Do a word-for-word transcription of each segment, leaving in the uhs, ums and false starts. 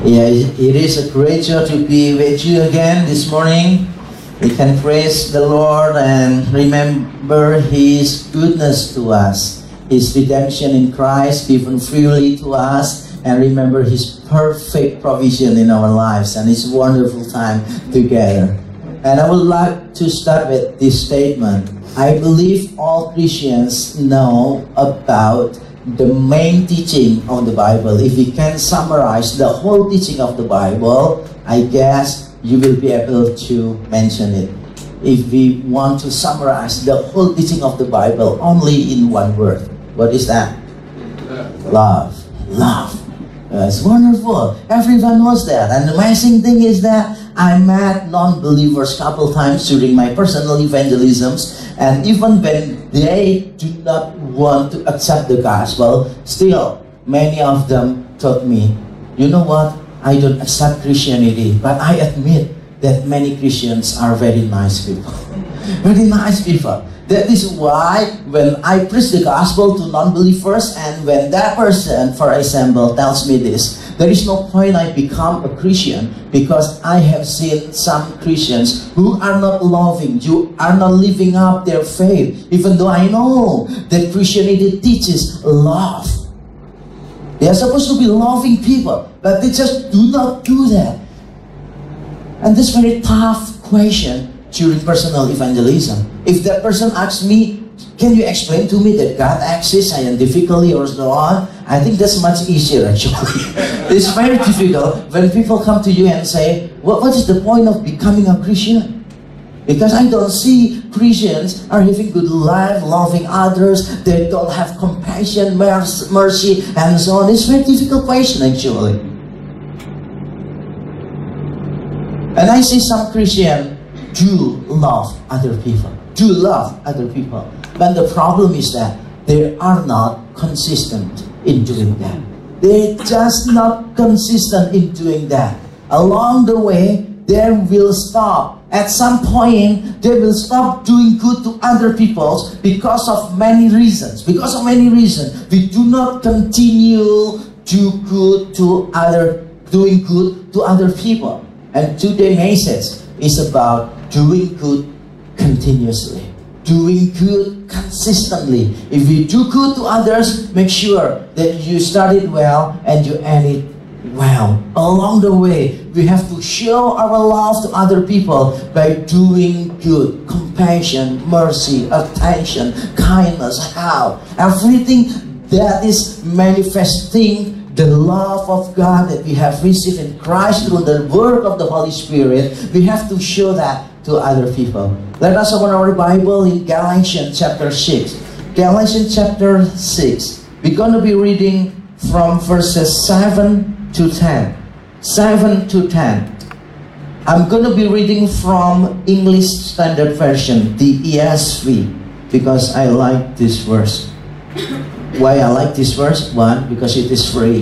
Yeah, it is a great joy to be with you again this morning. We can praise the Lord and remember His goodness to us, His redemption in Christ given freely to us, and remember His perfect provision in our lives and His wonderful time together. And I would like to start with this statement. I believe all Christians know about the main teaching of the Bible. If we can summarize the whole teaching of the Bible, I guess you will be able to mention it. If we want to summarize the whole teaching of the Bible only in one word, what is that? Love. Love. That's wonderful. Everyone knows that. And the amazing thing is that I met non-believers a couple times during my personal evangelisms, and even when they do not want to accept the gospel, still many of them told me, you know what, I don't accept Christianity, but I admit that many Christians are very nice people. Very nice people. That is why when I preach the gospel to non-believers, and when that person, for example, tells me this, there is no point I become a Christian, because I have seen some Christians who are not loving, you are not living up their faith, even though I know that Christianity teaches love. They are supposed to be loving people, but they just do not do that. And this very tough question during personal evangelism. If that person asks me, can you explain to me that God exists scientifically or so on? I think that's much easier actually. It's very difficult when people come to you and say, what, what is the point of becoming a Christian? Because I don't see Christians are having good life, loving others, they don't have compassion, mercy, and so on. It's a very difficult question actually. And I see some Christians do love other people, do love other people. But the problem is that they are not consistent in doing that. They're just not consistent in doing that. Along the way, they will stop. At some point, they will stop doing good to other people because of many reasons. Because of many reasons, we do not continue to good to other, doing good to other people. And today's message is about doing good continuously. Doing good consistently. If you do good to others, make sure that you start it well and you end it well. Along the way, we have to show our love to other people by doing good. Compassion, mercy, attention, kindness, help. Everything that is manifesting the love of God that we have received in Christ through the work of the Holy Spirit, we have to show that to other people. Let us open our Bible in Galatians chapter six. Galatians chapter six. We're going to be reading from verses seven to ten. seven to ten. I'm going to be reading from English Standard Version, the E S V, because I like this verse. Why I like this verse? One, because it is free.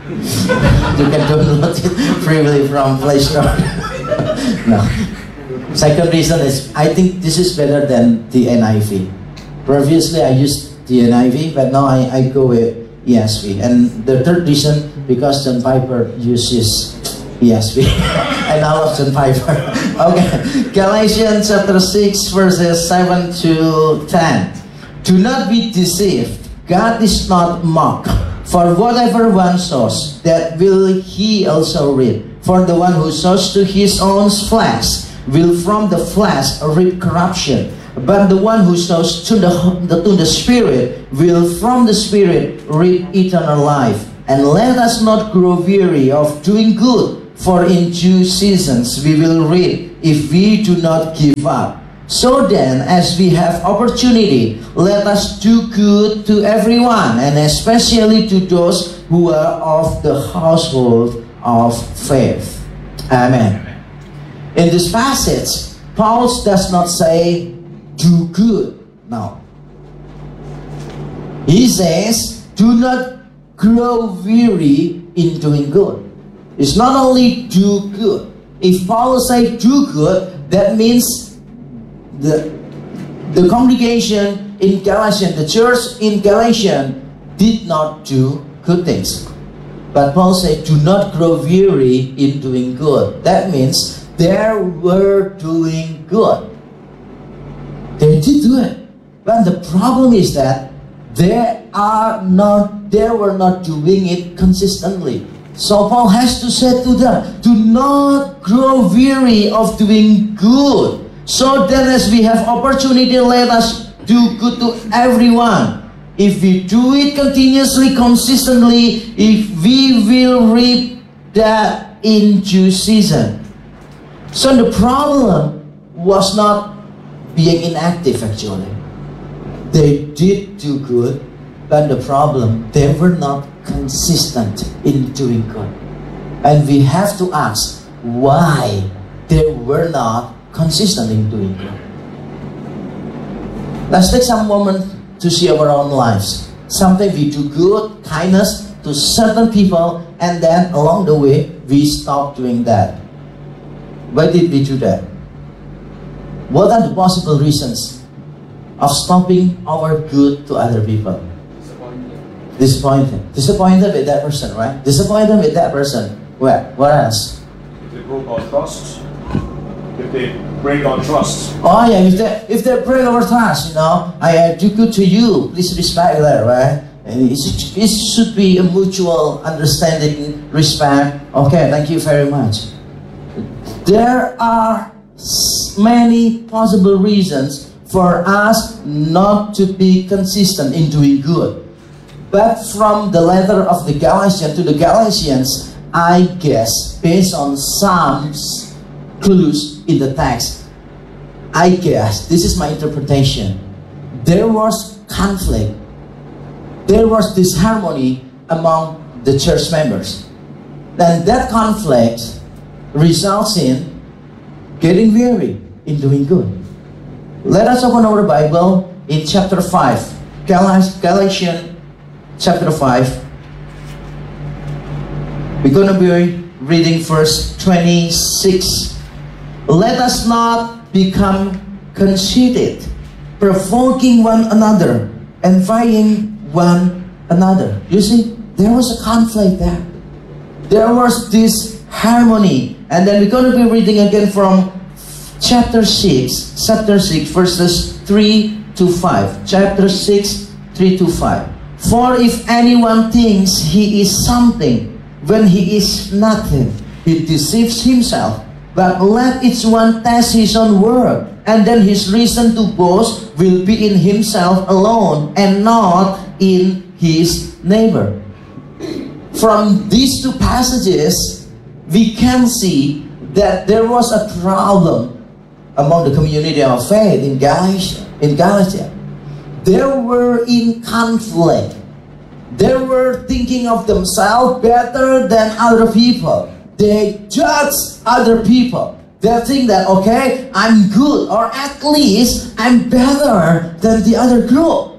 You can download it freely from Play Store. No. Second reason is, I think this is better than the N I V. Previously, I used the N I V, but now I, I go with E S V. And the third reason, because John Piper uses E S V. And I love John Piper. Okay, Galatians chapter six, verses seven to ten. Do not be deceived. God is not mocked. For whatever one sows, that will he also reap. For the one who sows to his own flesh will from the flesh reap corruption. But the one who sows to the, to the Spirit will from the Spirit reap eternal life. And let us not grow weary of doing good, for in due seasons we will reap if we do not give up. So then, as we have opportunity, let us do good to everyone, and especially to those who are of the household of faith. Amen. In this passage, Paul does not say, do good. No. He says, do not grow weary in doing good. It's not only do good. If Paul says do good, that means The, the congregation in Galatians, the church in Galatians did not do good things. But Paul said, do not grow weary in doing good. That means they were doing good. They did do it. But the problem is that they are not, they were not doing it consistently. So Paul has to say to them, do not grow weary of doing good. So then as we have opportunity, let us do good to everyone. If we do it continuously, consistently, if we will reap that in due season. So the problem was not being inactive actually. They did do good, but the problem, they were not consistent in doing good. And we have to ask why they were not consistent in doing good. Let's take some moment to see our own lives. Sometimes we do good, kindness to certain people, and then along the way, we stop doing that. Why did we do that? What are the possible reasons of stopping our good to other people? Disappointed. Disappointed. Disappointed with that person, right? Disappointed with that person. What? What else? If they broke our trust. If they break our trust. Oh yeah, if they if they break our trust, you know, I uh, do good to you, please respect that, right? And it should, it should be a mutual understanding, respect. Okay, thank you very much. There are many possible reasons for us not to be consistent in doing good. But from the letter of the Galatians to the Galatians, I guess, based on some clues in the text, I guess, this is my interpretation, there was conflict, there was disharmony among the church members. And that conflict results in getting weary in doing good. Let us open our Bible in chapter five, Galatians chapter five. We're going to be reading verse twenty-six. Let us not become conceited, provoking one another, envying one another. You see, there was a conflict there. There was this harmony. And then we're going to be reading again from chapter six, chapter six, verses three to five. Chapter six, three to five. For if anyone thinks he is something when he is nothing, he deceives himself. But let each one test his own work, and then his reason to boast will be in himself alone and not in his neighbor. From these two passages, we can see that there was a problem among the community of faith in Galatia. In Galatia. They were in conflict. They were thinking of themselves better than other people. They judge other people. They think that, okay, I'm good, or at least I'm better than the other group.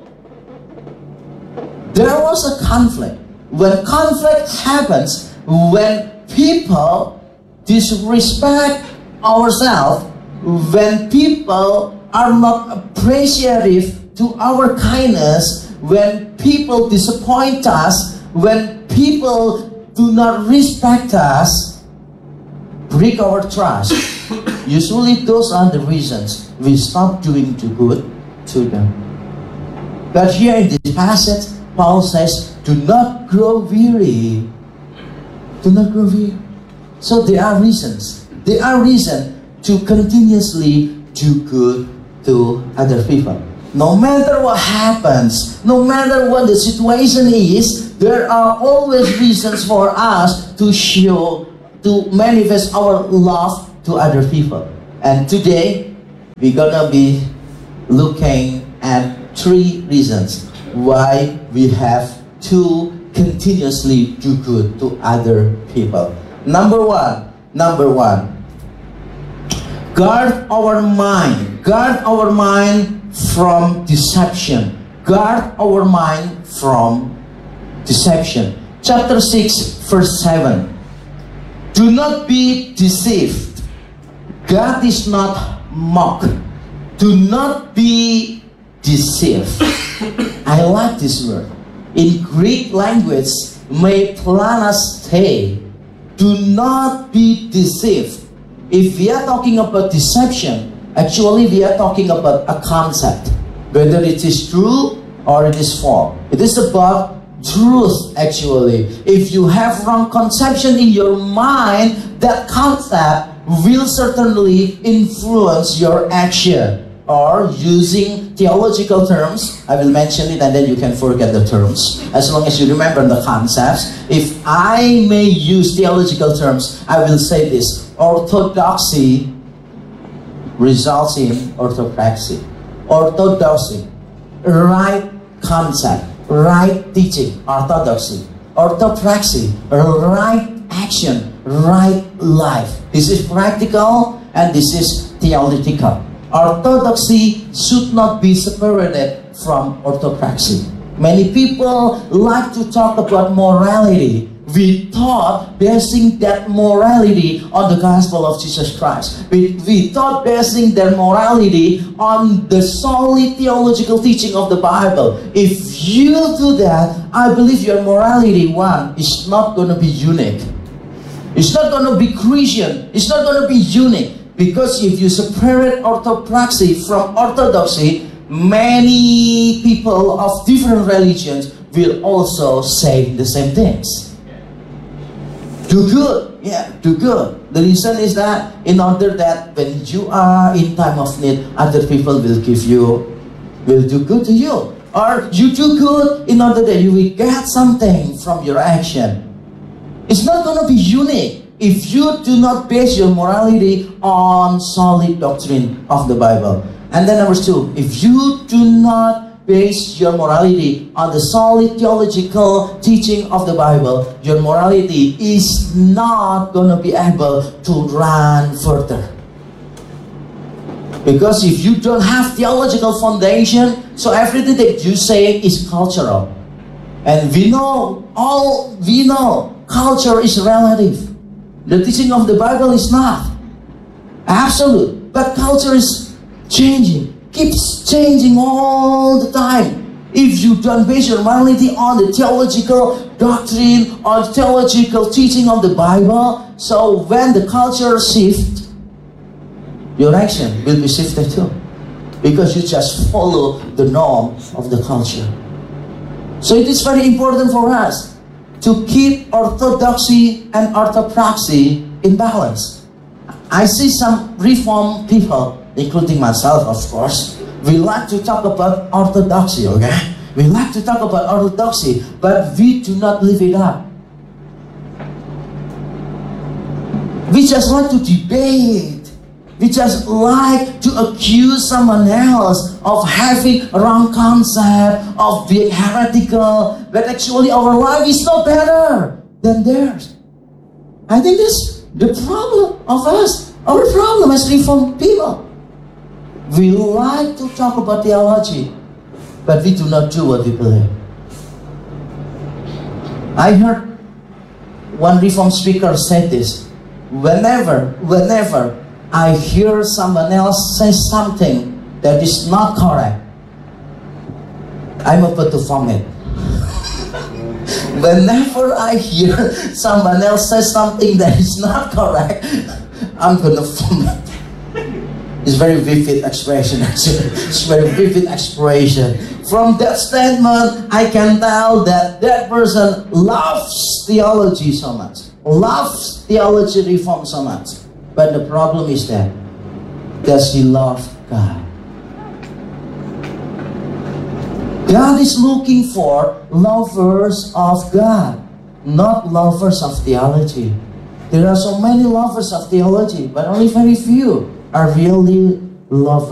There was a conflict. When conflict happens, when people disrespect ourselves, when people are not appreciative to our kindness, when people disappoint us, when people do not respect us, break our trust. Usually those are the reasons we stop doing too good to them. But here in this passage, Paul says, do not grow weary. Do not grow weary. So there are reasons. There are reasons to continuously do good to other people. No matter what happens, no matter what the situation is, there are always reasons for us to show, to manifest our love to other people. And today, we're gonna be looking at three reasons why we have to continuously do good to other people. Number one, number one, guard our mind. Guard our mind from deception. Guard our mind from deception. Chapter six, verse seven. Do not be deceived. God is not mocked. Do not be deceived. I like this word. In Greek language, may plan a stay. Do not be deceived. If we are talking about deception, actually we are talking about a concept, whether it is true or it is false. It is about truth actually. If you have wrong conception in your mind, that concept will certainly influence your action. Or using theological terms, I will mention it and then you can forget the terms. As long as you remember the concepts. If I may use theological terms, I will say this. Orthodoxy results in orthopraxy. Orthodoxy, right concept, right teaching, orthodoxy. Orthopraxy, right action, right life. This is practical and this is theological. Orthodoxy should not be separated from orthopraxy. Many people like to talk about morality. We thought basing that morality on the gospel of Jesus Christ. We, we thought basing their morality on the solid theological teaching of the Bible. If you do that, I believe your morality, one, is not going to be unique. It's not going to be Christian. It's not going to be unique. Because if you separate orthopraxy from orthodoxy, many people of different religions will also say the same things. Do good, yeah, do good. The reason is that in order that when you are in time of need, other people will give you, will do good to you. Or you do good in order that you will get something from your action. It's not going to be unique if you do not base your morality on solid doctrine of the Bible. And then number two, if you do not base your morality on the solid theological teaching of the Bible, your morality is not going to be able to run further. Because if you don't have theological foundation, so everything that you say is cultural. And we know, all we know, culture is relative. The teaching of the Bible is not absolute, but culture is changing, keeps changing all the time. If you don't base your morality on the theological doctrine or theological teaching of the Bible, so when the culture shifts, your action will be shifted too. Because you just follow the norm of the culture. So it is very important for us to keep orthodoxy and orthopraxy in balance. I see some reform people, including myself of course, we like to talk about orthodoxy, okay? We like to talk about orthodoxy, but we do not live it up. We just like to debate. We just like to accuse someone else of having a wrong concept, of being heretical, but actually our life is no better than theirs. I think this the problem of us, our problem as Reformed people. We like to talk about theology, but we do not do what we believe. I heard one Reformed speaker said this, whenever, whenever I hear someone else say something that is not correct, I'm about to vomit. Whenever I hear someone else say something that is not correct, I'm gonna vomit. It's very vivid expression actually. It's very vivid expression. From that statement, I can tell that that person loves theology so much. Loves theology reform so much. But the problem is that, does he love God? God is looking for lovers of God, not lovers of theology. There are so many lovers of theology, but only very few are really lovers.